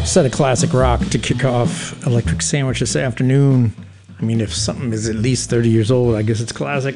Set of classic rock to kick off Electric Sandwich this afternoon. I mean, if something is at least 30 years old, I guess it's classic.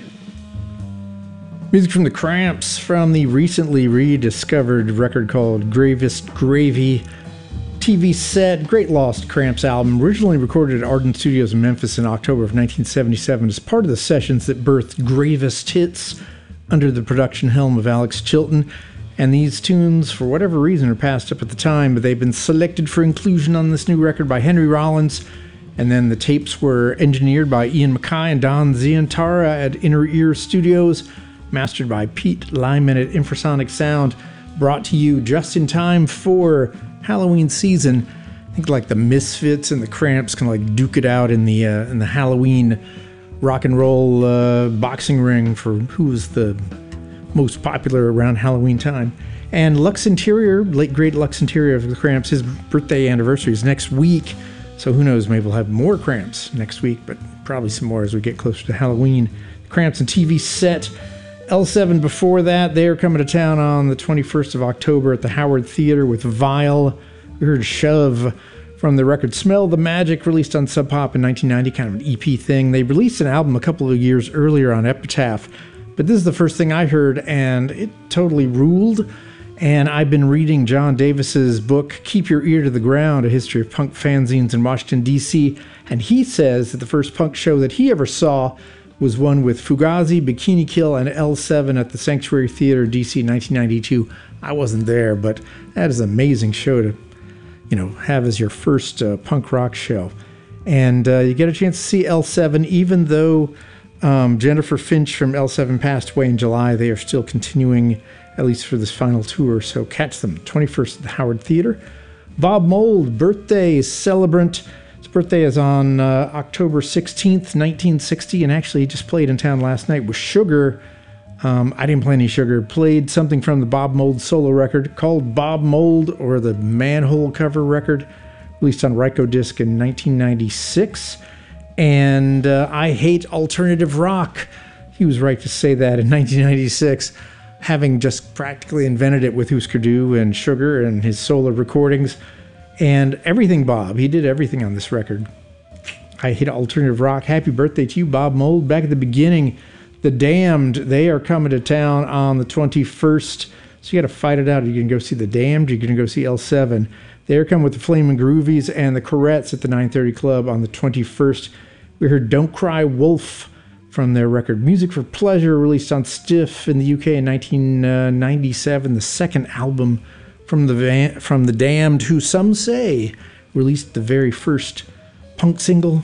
Music from the Cramps from the recently rediscovered record called Gravest Gravy. TV set, Great Lost Cramps album, originally recorded at Ardent Studios in Memphis in October of 1977 as part of the sessions that birthed Gravest Hits under the production helm of Alex Chilton. And these tunes, for whatever reason, are passed up at the time, but they've been selected for inclusion on this new record by Henry Rollins. And then the tapes were engineered by Ian MacKaye and Don Zientara at Inner Ear Studios, mastered by Pete Lyman at Infrasonic Sound, brought to you just in time for Halloween season. I think like the Misfits and the Cramps can like duke it out in the Halloween rock and roll boxing ring for who was the most popular around Halloween time. And Lux Interior, late great Lux Interior of the Cramps, his birthday anniversary is next week. So who knows, maybe we'll have more Cramps next week, but probably some more as we get closer to Halloween. Cramps and TV set. L7 before that, they're coming to town on the 21st of October at the Howard Theater with Vile. We heard Shove from the record Smell the Magic, released on Sub Pop in 1990, kind of an EP thing. They released an album a couple of years earlier on Epitaph, but this is the first thing I heard, and it totally ruled. And I've been reading John Davis's book, Keep Your Ear to the Ground, A History of Punk Fanzines in Washington, D.C., and he says that the first punk show that he ever saw was one with Fugazi, Bikini Kill, and L7 at the Sanctuary Theater, D.C. in 1992. I wasn't there, but that is an amazing show to, have as your first punk rock show. And you get a chance to see L7, even though Jennifer Finch from L7 passed away in July. They are still continuing, at least for this final tour, so catch them. 21st at the Howard Theater. Bob Mould, birthday celebrant. His birthday is on October 16th, 1960, and actually he just played in town last night with Sugar. I didn't play any Sugar. Played something from the Bob Mould solo record called Bob Mould, or the Manhole cover record, released on Ryko Disc in 1996. And I Hate Alternative Rock. He was right to say that in 1996, having just practically invented it with Husker Du and Sugar and his solo recordings. And everything Bob. He did everything on this record. I Hate Alternative Rock. Happy birthday to you, Bob Mould. Back at the beginning, The Damned, they are coming to town on the 21st. So you got to fight it out. Are you going to go see The Damned? You're going to go see L7. They're coming with the Flamin' Groovies and the Corettes at the 930 Club on the 21st. We heard Don't Cry Wolf from their record Music for Pleasure, released on Stiff in the UK in 1997, the second album from the Damned, who some say released the very first punk single.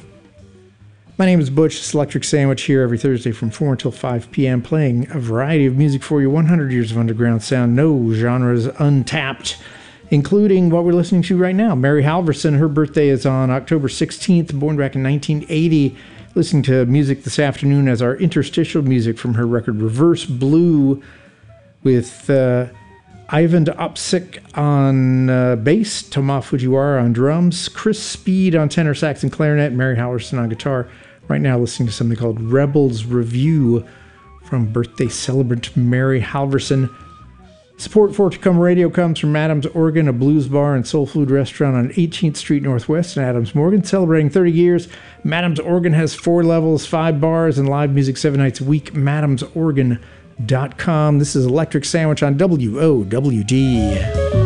My name is Butch. It's Electric Sandwich here every Thursday from 4 until 5 p.m., playing a variety of music for you, 100 years of underground sound, no genres untapped, including what we're listening to right now. Mary Halverson, her birthday is on October 16th, born back in 1980. Listening to music this afternoon as our interstitial music from her record Reverse Blue, with Ivan Opsik on bass, Tomas Fujiwara on drums, Chris Speed on tenor sax and clarinet, and Mary Halverson on guitar. Right now listening to something called Rebels Review from birthday celebrant Mary Halverson. Support for Tacoma Radio comes from Adams Organ, a blues bar and soul food restaurant on 18th Street Northwest in Adams Morgan, celebrating 30 years. Madam's Organ has 4 levels, 5 bars, and live music 7 nights a week. MadamsOrgan.com. This is Electric Sandwich on WOWD.